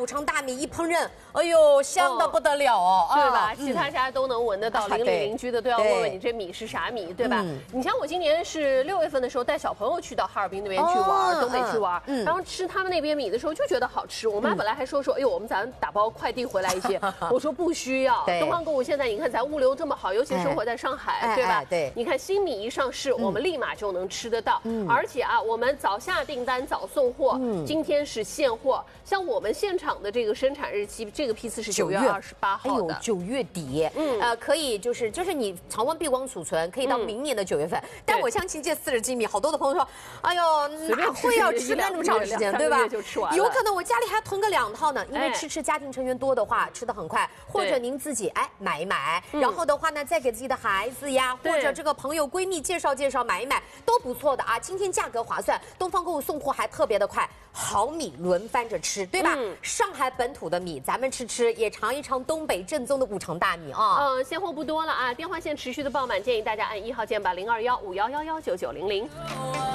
常大米一烹饪，哎呦，香的不得了哦， 对吧？其他家都能闻得到，邻里邻居的都要问问你这米是啥米，对吧？你像我今年是6月份的时候带小朋友去到哈尔滨那边去玩，东北去玩，然后吃他们那边米的时候就觉得好吃。我妈本来还说，哎呦，我们咱打包快递回来一些，我说不需要。东方购物现在你看咱物流这么好，尤其生活在上海，对吧？ 对， 你看新米一上市，我们立马就能吃得到，而且啊，我们早下订单早送货，今天是现货。像我们现场的这个生产日期，这个批次是9月28号的 ，9月底，可以就是你常温闭光储存，可以到明年的9月份。但我相信这40斤米，好多的朋友说，哎呦，哪会要吃那么长时间，对吧？有可能我家里还囤个2套呢，因为吃家庭成员多的话，吃得很快，或者您自己买一买，然后的话呢，再给自己的孩子呀，或者这个朋友闺蜜介绍介绍，买一买都不错的啊。今天价格划算，东方购物送货还特别的快，好米轮番着吃，对吧？上海本土的米，咱们吃，也尝一尝东北正宗的五常大米啊。 现货不多了啊，电话线持续的爆满，建议大家按1号键把02151119900。